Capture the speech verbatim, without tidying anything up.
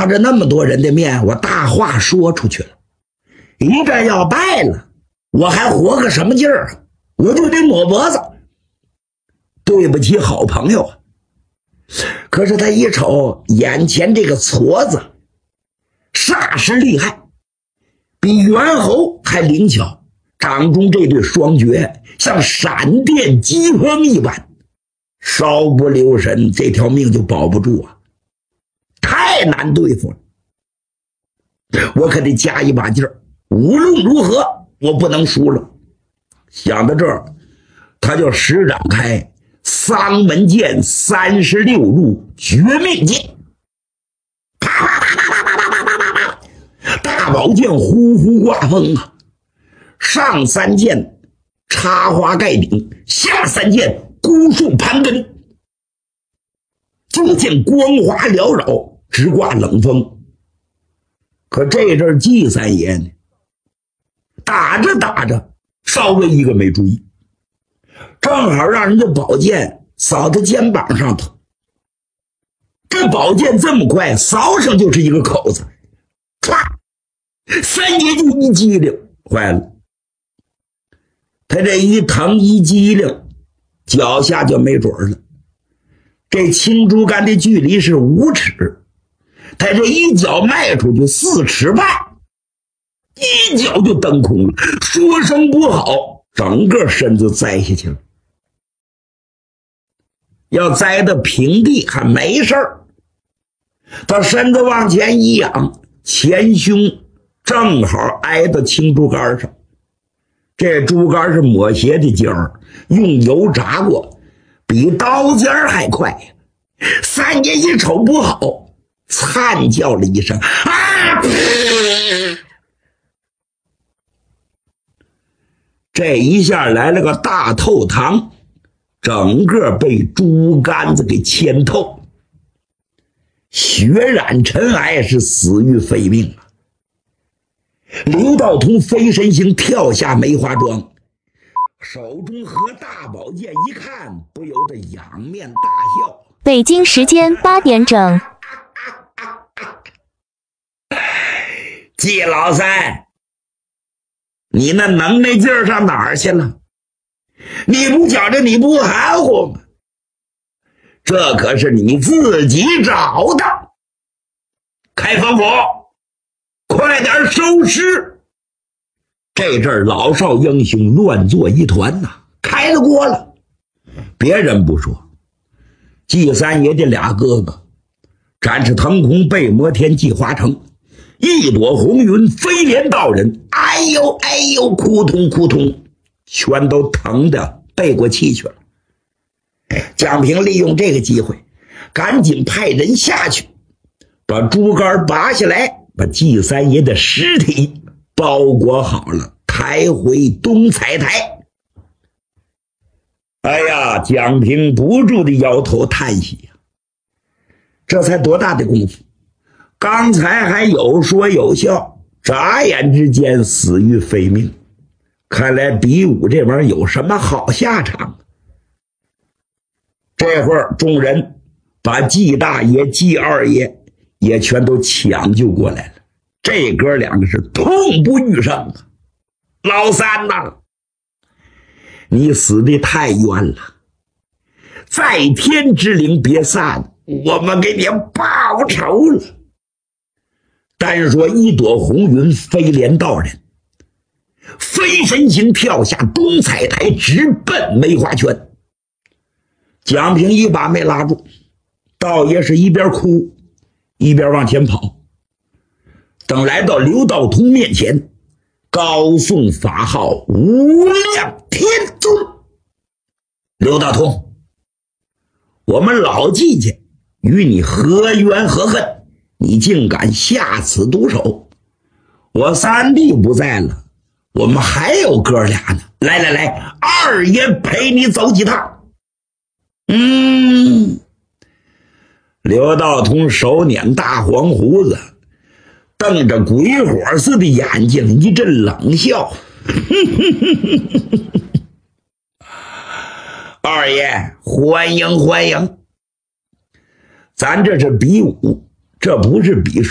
当着那么多人的面，我大话说出去了，一战要败了，我还活个什么劲儿啊？我就得抹脖子，对不起好朋友啊。可是他一瞅眼前这个矬子，煞是厉害，比猿猴还灵巧，掌中这对双绝像闪电疾风一般，稍不留神这条命就保不住啊，太难对付了。我可得加一把劲儿，无论如何我不能输了。想到这儿，他就施展开丧门剑三十六路绝命剑，啪啪啪啪啪啪啪啪啪，大宝剑呼呼刮风啊！上三剑插花盖顶，下三剑孤树盘根，就见光华缭绕，直刮冷风。可这阵季三爷呢，打着打着稍微一个没注意，正好让人家宝剑扫到肩膀上头。这宝剑这么快，扫上就是一个口子，唰，三爷就一激灵，坏了。他这一疼一激灵，脚下就没准了。这青竹竿的距离是五尺，他这一脚迈出去四尺半，一脚就蹬空了，说声不好，整个身子栽下去了。要栽到平地还没事儿，他身子往前一仰，前胸正好挨到青竹竿上。这竹竿是抹鞋的尖儿，用油炸过，比刀尖还快。三爷一瞅不好，惨叫了一声啊！这一下来了个大透堂，整个被竹竿子给牵透，血染尘埃，是死于非命啊！刘道通飞身形跳下梅花桩，手中和大宝剑一看，不由得仰面大笑。 北京时间八点整。 季老三，你那能耐劲儿上哪儿去了？你不觉着你不含糊吗？这可是你自己找的。开封府，快点收尸！这阵儿老少英雄乱作一团呐、啊，开了锅了。别人不说，季三爷的俩哥哥，展翅腾空背摩天季华成，一朵红云飞连道人，哎呦哎呦，扑通扑通，全都疼得背过气去了。蒋平利用这个机会，赶紧派人下去，把竹竿拔下来，把季三爷的尸体包裹好了，抬回东彩台。哎呀，蒋平不住的摇头叹息呀，这才多大的功夫，刚才还有说有笑，眨眼之间死于非命。看来比武这玩意儿有什么好下场？这会儿众人把季大爷、季二爷也全都抢救过来了，这哥两个是痛不欲生啊！老三呐，你死的太冤了，在天之灵别散，我们给你报仇了。单说一朵红云飞连道人，飞身形跳下东彩台，直奔梅花圈。蒋平一把没拉住，道爷是一边哭一边往前跑。等来到刘道通面前，高颂法号无量天尊。刘道通，我们老季家与你何冤何恨，你竟敢下此毒手？我三弟不在了，我们还有哥俩呢，来来来，二爷陪你走几趟。嗯，刘道通手捻大黄胡子，瞪着鬼火似的眼睛，一阵冷笑。二爷，欢迎欢迎，咱这是比武，这不是比